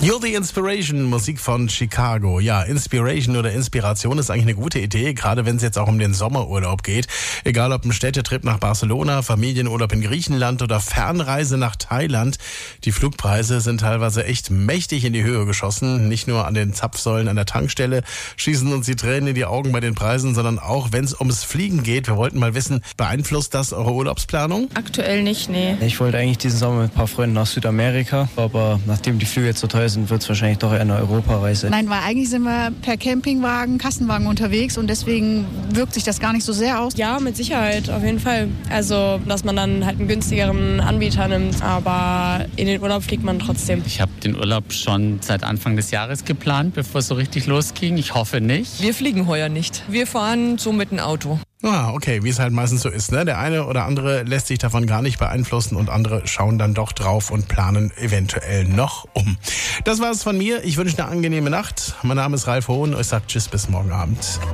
You're the Inspiration, Musik von Chicago. Ja, Inspiration oder Inspiration ist eigentlich eine gute Idee, gerade wenn es jetzt auch um den Sommerurlaub geht. Egal ob ein Städtetrip nach Barcelona, Familienurlaub in Griechenland oder Fernreise nach Thailand. Die Flugpreise sind teilweise echt mächtig in die Höhe geschossen. Nicht nur an den Zapfsäulen an der Tankstelle schießen uns die Tränen in die Augen bei den Preisen, sondern auch wenn es ums Fliegen geht. Wir wollten mal wissen, beeinflusst das eure Urlaubsplanung? Aktuell nicht, nee. Ich wollte eigentlich diesen Sommer mit ein paar Freunden nach Südamerika, aber nachdem die Flüge jetzt so teuer sind, wird es wahrscheinlich doch eher eine Europareise. Nein, weil eigentlich sind wir per Campingwagen, Kastenwagen unterwegs und deswegen wirkt sich das gar nicht so sehr aus. Ja, mit Sicherheit, auf jeden Fall. Also, dass man dann halt einen günstigeren Anbieter nimmt, aber in den Urlaub fliegt man trotzdem. Ich habe den Urlaub schon seit Anfang des Jahres geplant, bevor es so richtig losging. Ich hoffe nicht. Wir fliegen heuer nicht. Wir fahren so mit dem Auto. Ah, okay, wie es halt meistens so ist, ne? Der eine oder andere lässt sich davon gar nicht beeinflussen und andere schauen dann doch drauf und planen eventuell noch um. Das war's von mir. Ich wünsche eine angenehme Nacht. Mein Name ist Ralf Hohn. Ich sage Tschüss bis morgen Abend.